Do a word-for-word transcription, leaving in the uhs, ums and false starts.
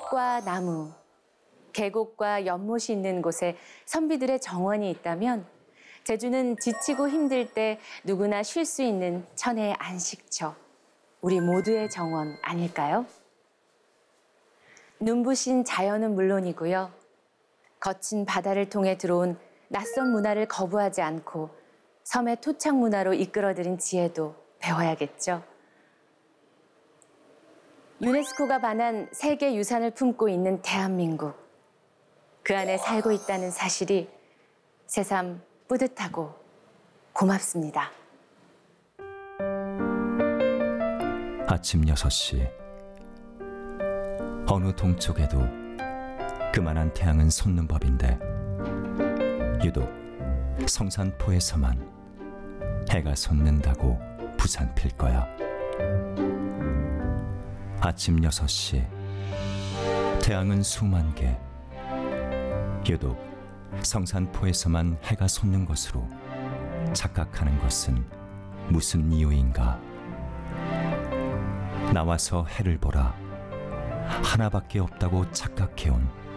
숲과 나무, 계곡과 연못이 있는 곳에 선비들의 정원이 있다면 제주는 지치고 힘들 때 누구나 쉴 수 있는 천혜의 안식처, 우리 모두의 정원 아닐까요? 눈부신 자연은 물론이고요. 거친 바다를 통해 들어온 낯선 문화를 거부하지 않고 섬의 토착 문화로 이끌어들인 지혜도 배워야겠죠. 유네스코가 반한 세계 유산을 품고 있는 대한민국. 그 안에 살고 있다는 사실이 새삼 뿌듯하고 고맙습니다. 아침 여섯 시. 어느 동쪽에도 그만한 태양은 솟는 법인데 유독 성산포에서만 해가 솟는다고 부산필 거야. 아침 여섯 시. 태양은 수만 개. 유독 성산포에서만 해가 솟는 것으로 착각하는 것은 무슨 이유인가? 나와서 해를 보라. 하나밖에 없다고 착각해온